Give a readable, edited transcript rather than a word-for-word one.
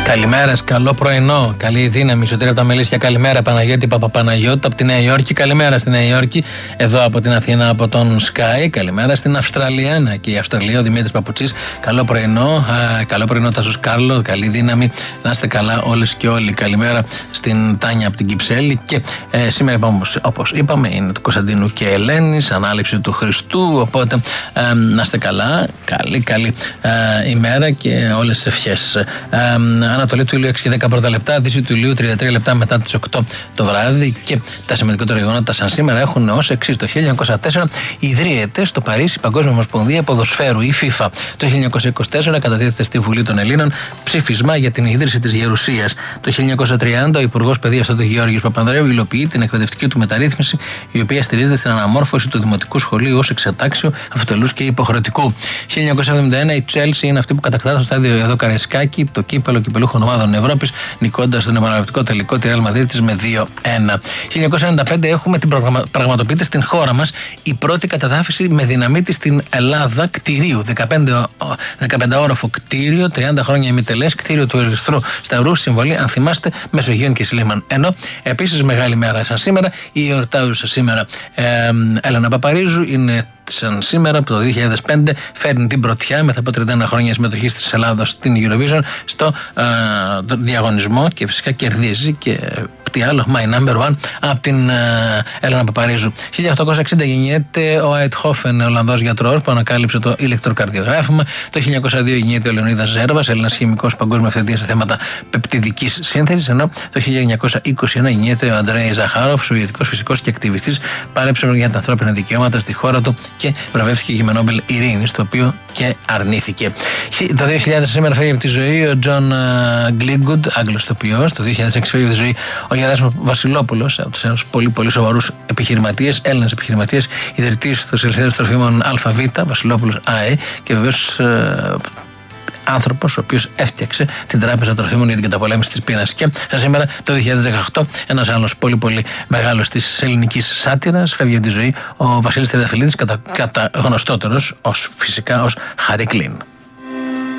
Καλημέρα, καλό πρωινό, καλή δύναμη. Σωτήρη από τα Μελίσια, καλημέρα. Παναγιώτη Παπαπαναγιώτη από τη Νέα Υόρκη, καλημέρα στη Νέα Υόρκη. Εδώ από την Αθήνα, από τον Sky, καλημέρα στην Αυστραλία. Και η Αυστραλία, ο Δημήτρης Παπουτσής, καλό πρωινό. Καλό πρωινό, Τάσος Κάρλο, καλή δύναμη. Να είστε καλά όλες και όλοι. Καλημέρα στην Τάνια από την Κυψέλη. Και σήμερα, όπως είπαμε, είναι του Κωνσταντίνου και Ελένης, ανάληψη του Χριστού. Οπότε να είστε καλά. Καλή ημέρα και όλες τις ευχές. Ανατολή του Ηλίου 6 και 10 πρώτα λεπτά, Δύση του Ηλίου 33 λεπτά μετά τις 8 το βράδυ. Και τα σημαντικότερα γεγονότα σαν σήμερα έχουν ως εξής. Το 1904 ιδρύεται στο Παρίσι η Παγκόσμια Ομοσπονδία Ποδοσφαίρου, η FIFA. Το 1924 κατατίθεται στη Βουλή των Ελλήνων ψήφισμα για την ίδρυση της Γερουσίας. Το 1930 ο Υπουργός Παιδείας τότε Γεώργιος Παπανδρέου υλοποιεί την εκπαιδευτική του μεταρρύθμιση, η οποία στηρίζεται στην αναμόρφωση του δημοτικού σχολείου ως εξετάξιο, αυτοτελούς και υποχρεωτικού. 1971 η Chelsea είναι αυτή που κατακτά στο στάδιο εδώ Καραϊσκάκη το κύπελο κυπελούχων ομάδων Ευρώπης, νικώντας τον επαναληπτικό τελικό τη Real Madrid με 2-1. 1995 έχουμε την πραγματοποιείται στην χώρα μας η πρώτη καταδάφιση με δυναμίτη στην Ελλάδα κτηρίου. 15όροφο κτίριο, 30 χρόνια ημιτελές, κτίριο του Ερυθρού Σταυρού, συμβολή, αν θυμάστε, Μεσογείων και Σλίμαν. Ενώ επίσης μεγάλη μέρα σαν σήμερα, η εορτάζουσα σήμερα Έλενα Παπαρίζου είναι σαν σήμερα που το 2005 φέρνει την πρωτιά μετά από 31 χρόνια συμμετοχής της Ελλάδας στην Eurovision στο διαγωνισμό και φυσικά κερδίζει και τι άλλο, My Number One από την Έλενα Παπαρίζου. 1860 γεννιέται ο Αιτχόφεν, Ολλανδός γιατρός που ανακάλυψε το ηλεκτροκαρδιογράφημα. Το 1902 γεννιέται ο Λεωνίδας Ζέρβας, Έλληνας χημικός παγκόσμιο αυθεντίας σε θέματα πεπτιδικής σύνθεσης. Ενώ το 1921 γεννιέται ο Αντρέι Ζαχάροφ, σοβιετικός φυσικός και ακτιβιστής, πάλεψε για τα ανθρώπινα δικαιώματα στη χώρα του και βραβεύτηκε για Νόμπελ Ειρήνης, το οποίο και αρνήθηκε. Το 2000 σήμερα φεύγει από τη ζωή ο Τζον Γκλίγκουντ, Άγγλος ηθοποιός. Το 2006 φεύγει από τη ζωή ο Γεράσιμος Βασιλόπουλος, από τους πολύ σοβαρούς επιχειρηματίες, Έλληνες επιχειρηματίες, ιδρυτής των ελευθέρων τροφίμων ΑΒ, Βασιλόπουλος ΑΕ, και βεβαίως άνθρωπος ο οποίος έφτιαξε την Τράπεζα Τροφίμων για την καταπολέμηση της πείνας. Και σήμερα το 2018 ένας άλλος πολύ μεγάλος της ελληνικής σάτυρας φεύγει από τη ζωή, ο Βασίλης Τριανταφυλλίδης, κατά γνωστότερος φυσικά ως Χαρί Κλίν.